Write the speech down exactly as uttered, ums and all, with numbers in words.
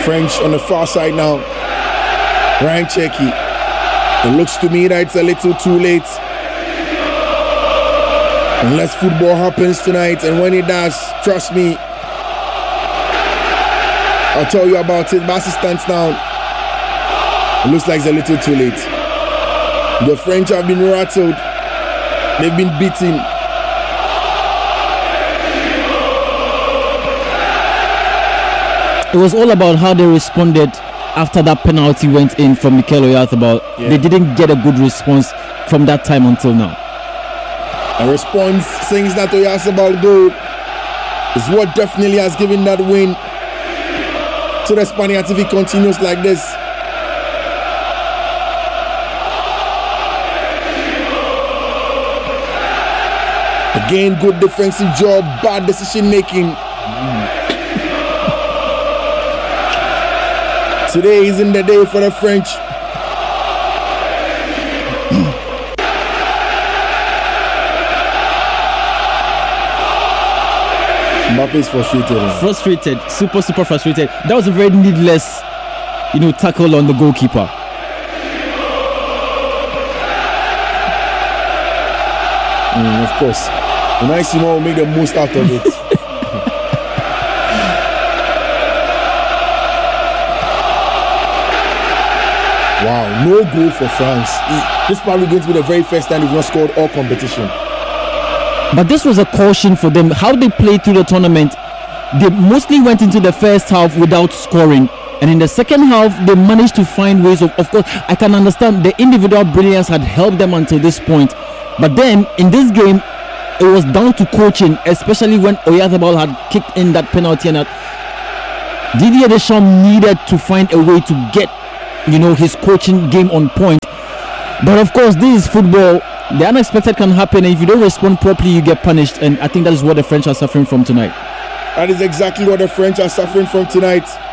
French on the far side now. Ryan Cherki. It looks to me that it's a little too late. Unless football happens tonight, and when it does, trust me, I'll tell you about it. Barca stands down. It looks like it's a little too late. The French have been rattled. They've been beaten. It was all about how they responded after that penalty went in from Mikel Oyarzabal. Yeah. They didn't get a good response from that time until now. A response since that Oyarzabal goal is what definitely has given that win to the Spaniards if he continues like this. Again, good defensive job, bad decision making. Mm. Today isn't the day for the French. Mbappe is frustrated. Frustrated, super, super frustrated. That was a very needless, you know, tackle on the goalkeeper. Mm, of course. Unai Simon will make the most out of it. Wow, no goal for France. This is probably going to be the very first time they've not scored all competition. But this was a caution for them. How they played through the tournament, they mostly went into the first half without scoring. And in the second half, they managed to find ways of, of course, I can understand the individual brilliance had helped them until this point. But then, in this game, it was down to coaching, especially when Oyarzabal had kicked in that penalty. And that Didier Deschamps needed to find a way to get, you know, his coaching game on point. But of course, this is football. The unexpected can happen, and if you don't respond properly, you get punished. And I think that is what the French are suffering from tonight. That is exactly what the French are suffering from tonight.